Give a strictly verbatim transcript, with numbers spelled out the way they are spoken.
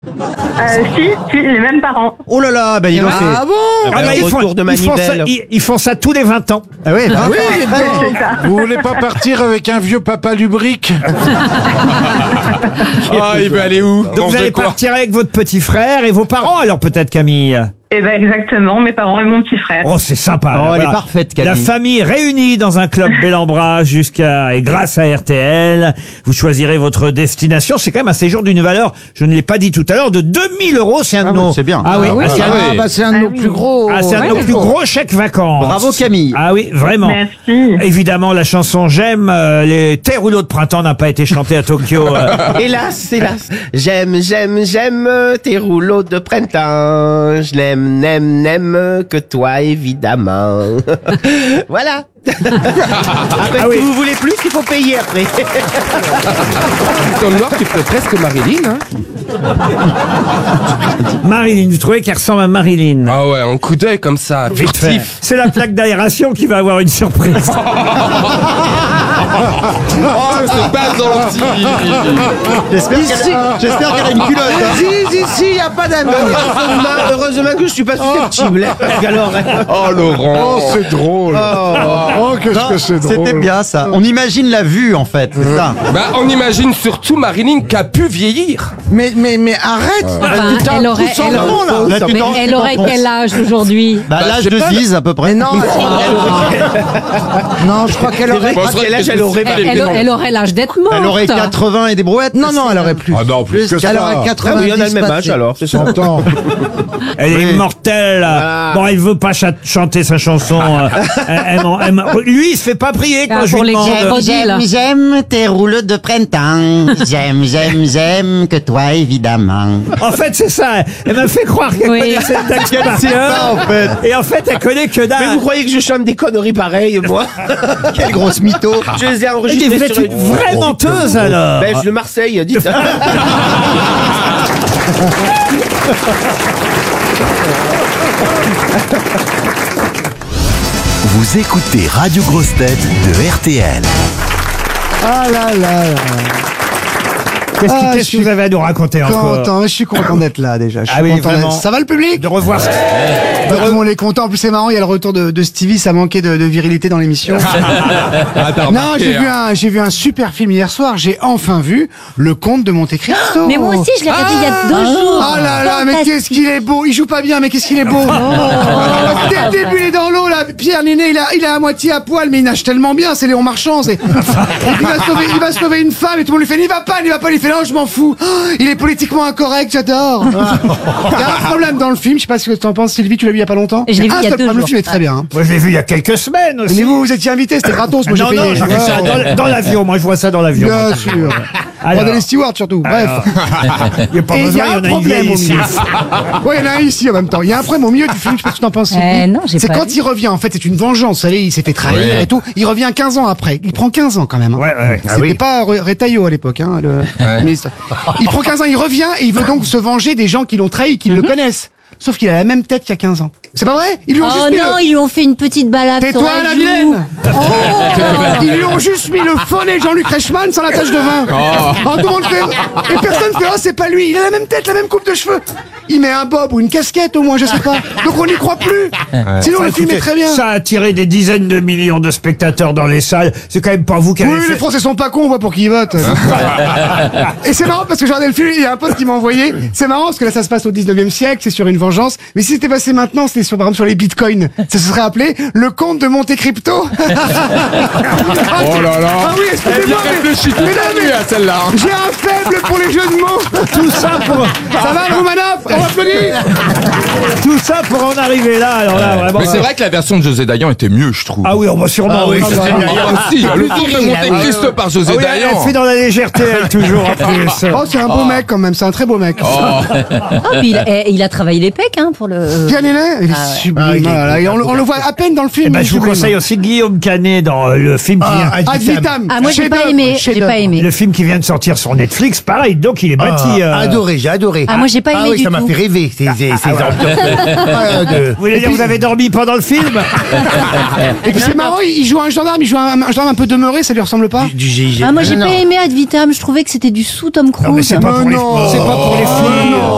Euh, si, si, les mêmes parents. Oh là là, bah dis donc, c'est... Ah bon? Ah bah, ils, font, retour de ils, font ça, manivelle. ils, ils font ça tous les vingt ans. Ah oui, bah, Oui, C'est ça. vous voulez pas partir avec un vieux papa lubrique? Ah, il veut aller où? Donc vous Manger allez quoi? partir avec votre petit frère et vos parents alors peut-être Camille. Eh ben exactement, mes parents et mon petit frère. Oh c'est sympa. Oh, là, elle est parfaite, Camille. La famille réunie dans un club bel en bras jusqu'à et grâce à R T L, vous choisirez votre destination. C'est quand même un séjour d'une valeur, je ne l'ai pas dit tout à l'heure, de deux mille euros. C'est un Ah de oui, nos. c'est bien. Ah oui, Ah oui, ah, c'est un- Ah, bah c'est un de nos Ah oui. plus gros. ah, c'est un de nos plus gros chèques vacances. Bravo, Camille. Ah oui, vraiment. Merci. Évidemment, la chanson J'aime euh, les tes rouleaux de printemps n'a pas été chantée à Tokyo. euh. Hélas, hélas. J'aime, j'aime, j'aime tes rouleaux de printemps. Je n'aime, n'aime, n'aime que toi, évidemment. Voilà. Après, Ah oui. si vous voulez plus, il faut payer après. Tom Noir, tu fais presque Marilyn, hein? Marilyn, vous trouvez qu'elle ressemble à Marilyn? Ah ouais, un coup d'œil comme ça, Vite fait. furtif. C'est la plaque d'aération qui va avoir une surprise. Oh, c'est pas gentil. J'espère qu'elle j'espère qu'elle a une culotte. hein. Si, si, si, y a pas d'amis. Heureusement, heureusement que je suis pas susceptible. Alors, Oh, Laurent. Oh, c'est drôle. Oh, qu'est-ce Non, que c'est drôle. C'était bien ça. On imagine la vue en fait, c'est ça. Bah, on imagine surtout Marilyn qui a pu vieillir. Mais, mais, mais arrête. Enfin, T'as un elle aurait, coup sans elle, nom, là. Là, tu mais t'en- elle tu aurait t'en quel âge aujourd'hui? Bah, Bah, l'âge je sais de pas, Ziz à peu près. Mais non, non, je crois qu'elle aurait. Bon, à quel âge elle aurait Elle, elle- elle aurait l'âge d'être morte. Elle aurait quatre-vingts et des brouettes. Non, non, elle aurait plus. Ah non, plus que ça. Elle aurait quatre-vingts. oui, on a le même âge alors, c'est ça. J'entends. Elle est Oui. immortelle. Bon, il veut pas cha- chanter sa chanson. euh, elle- elle m'en- elle m'en- lui, il se fait pas prier quand Ah, je pour lui les demande. crocodiles. j'aime tes rouleaux de printemps. J'aime, j'aime, j'aime que toi évidemment. En fait, c'est ça. Elle m'a fait croire qu'elle Oui. connaissait le texte par sait cœur. pas, en fait. Et en fait, elle connaît que Mais dalle. vous croyez que je chante des conneries pareilles, moi? Quelle grosse mytho. Je les ai Et enregistrées vous êtes sur une vraie menteuse alors. Ben, je de Marseille, dites. Vous écoutez Radio Grosse Tête de R T L. Ah là là là. Qu'est-ce Ah, que- je qu'est-ce que suis vous avez à nous raconter encore? Content, je suis content d'être là déjà. Je suis Ah oui, content d'être- vraiment. Ça va le public? De revoir. Tout le monde est content. En plus, c'est marrant, il y a le retour de, de Stevie, ça manquait de, de virilité dans l'émission. Ah, t'as Non, remarqué, j'ai vu, hein. un, j'ai vu un super film hier soir. J'ai enfin vu Le Comte de Monte Cristo. Mais moi aussi, je l'ai regardé il y a deux jours. Oh là là, mais qu'est-ce qu'il est beau! Il joue pas bien, mais qu'est-ce qu'il est beau! Oh, dès le début, il est dans l'eau, là. Pierre Ninet, il a, il est à moitié à poil, mais il nage tellement bien, c'est Léon Marchand. c'est- il, va sauver, il va sauver une femme et tout le monde lui fait, n'y va pas, n'y va pas, il fait, non, je m'en fous. Oh, il est politiquement incorrect, j'adore. Il y a un problème dans le film, je sais pas ce que t'en penses, Sylvie, tu l'as vu il y a pas longtemps? Je l'ai vu un il y a seul deux problème, le jours. film est très bien. hein. Moi, je l'ai vu il y a quelques semaines aussi. Mais vous, vous étiez invité, c'était gratos, moi j'ai non, payé. non, j'ai vu ça dans, dans l'avion. Moi, je vois ça dans l'avion. Bien sûr. Alors. Regardez les stewards surtout. Bref. Il n'y a pas Et il y besoin, a il y un en a une problème vieille au ici. milieu. Ouais, il y en a un ici en même temps. Il y a un problème au milieu du film, je sais pas ce que tu en penses. Euh, Sylvie. non, j'ai C'est pas quand vu. il revient, en fait, c'est une vengeance. Vous savez, il s'est fait trahir et tout. Il revient quinze ans après. Il prend quinze ans quand même. hein. Ouais, ouais. Ah C'était oui. pas Re- Retailleau à l'époque, hein, le ministre. Il prend quinze ans, il revient et il veut donc se venger des gens qui l'ont trahi, qui le connaissent. Sauf qu'il a la même tête qu'il y a quinze ans. C'est pas vrai? Ils lui ont Oh juste mis non, le... ils lui ont fait une petite balade sur Tais-toi, la la joue. vilaine! Oh Ils lui ont juste mis le faux nez de Jean-Luc Reichmann sans la tache de vin. Oh, tout le monde fait. Et personne fait, oh, c'est pas lui. Il a la même tête, la même coupe de cheveux. Il met un bob ou une casquette au moins, je sais pas. Donc on n'y croit plus. Sinon Enfin, le film écoutez, est très bien. Ça a attiré des dizaines de millions de spectateurs dans les salles. C'est quand même pas vous qui avez Oui, fait. les Français sont pas cons, on voit pour qui ils votent. Et c'est marrant parce que j'ai regardé le film, il y a un pote qui m'a envoyé. C'est marrant parce que là ça se passe au dix-neuvième siècle, c'est sur une vengeance. Mais si c'était passé maintenant, c'était sur, par exemple sur les bitcoins. Ça se serait appelé Le Comte de Monte Crypto. Oh là là. Ah oui, Elle excusez-moi. bien mais- réfléchi tout mais non, de mais- suite à celle-là. hein. J'ai un faible pour les jeux de mots. Tout ça pour, Ça va, Romanov? On applaudit. tout ça pour en arriver là. Alors là, vraiment. Mais c'est vrai que la version de José Dayan était mieux, je trouve. Ah oui, on va sûrement. oui. Ah, aussi, le tour de Monte Cristo par José Ah oui, elle Dayan. fait dans la légèreté, elle, toujours en plus. Oh, c'est un beau mec quand même, c'est un très beau mec. Ah, puis il, a, eh, il a travaillé les pecs hein, pour le. Pierre Ninet, il est sublime. Ah là là, et on, le- on le voit à peine dans le film. Eh ben, il est je vous sublime. conseille aussi Guillaume Canet dans euh, le film qui vient, Ad vitam. Ah, moi j'ai pas Chef-d'œuvre, aimé, j'ai chef-d'œuvre. pas aimé. le film qui vient de sortir sur Netflix. Pareil, donc il est bâti. euh, Adoré, j'ai adoré. Ah, moi j'ai pas Ah aimé oui, du ça m'a tout. fait rêver, ces, ces, ces ambiances. Ah, de- Vous voulez dire que vous avez dormi pendant le film? Et puis c'est marrant, il joue un gendarme, il joue un, un gendarme un peu demeuré, ça lui ressemble pas? du G I G. Ah, moi j'ai Non, pas non. aimé Ad Vitam, je trouvais que c'était du sous Tom Cruise. Non, mais c'est pas Mais pour les. non. C'est pas pour les filles. non.